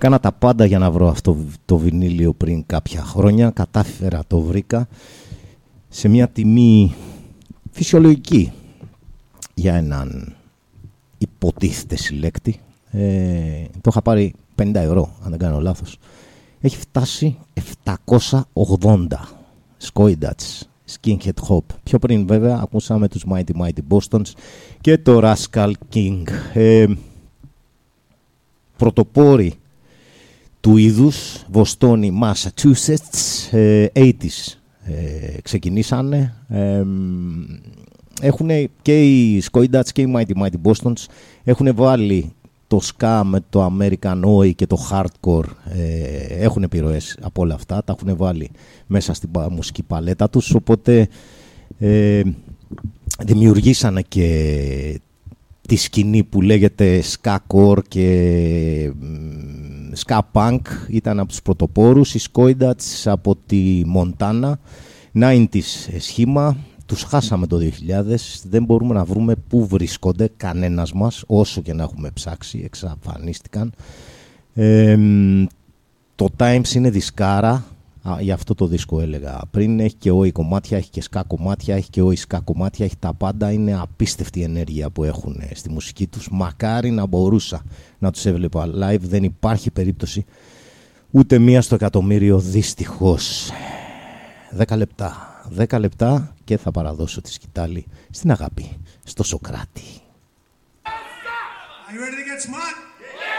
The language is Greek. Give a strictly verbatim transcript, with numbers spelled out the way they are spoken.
Έκανα τα πάντα για να βρω αυτό το βινίλιο πριν κάποια χρόνια. Κατάφερα, το βρήκα σε μια τιμή φυσιολογική για έναν υποτίθεται συλλέκτη. Ε, το είχα πάρει πενήντα ευρώ, αν δεν κάνω λάθος. Έχει φτάσει επτακόσια ογδόντα. Skoidats, Skinhead Hop. Πιο πριν βέβαια ακούσαμε τους Mighty Mighty Bostons και το Rascal King. Ε, πρωτοπόροι του είδους, Βοστόνη, Massachusetts, ε, ογδόντα ε, ξεκινήσανε. Ε, έχουν και οι Skoidats και οι Mighty Mighty Bostons έχουν βάλει το ska με το American Oi και το hardcore, ε, έχουν επιρροές από όλα αυτά, τα έχουν βάλει μέσα στην μουσική παλέτα τους, οπότε ε, δημιουργήσανε και τη σκηνή που λέγεται ska core και ska punk. Ήταν από τους πρωτοπόρους, οι Skoidats από τη Μοντάνα, ενενήντα σχήμα. Τους χάσαμε το δύο χιλιάδες, δεν μπορούμε να βρούμε πού βρίσκονται κανένας μας, όσο και να έχουμε ψάξει, εξαφανίστηκαν. Ε, το Times είναι δισκάρα, α, για αυτό το δίσκο έλεγα πριν, έχει και όι κομμάτια, έχει και ska κομμάτια, έχει και όι ska κομμάτια, έχει τα πάντα, είναι απίστευτη ενέργεια που έχουν στη μουσική τους. Μακάρι να μπορούσα να τους έβλεπα live, δεν υπάρχει περίπτωση, ούτε μία στο εκατομμύριο δυστυχώς. Δέκα λεπτά. Δέκα λεπτά και θα παραδώσω τη σκητάλη στην Αγάπη, στο Σοκράτη. Are you ready to get smart?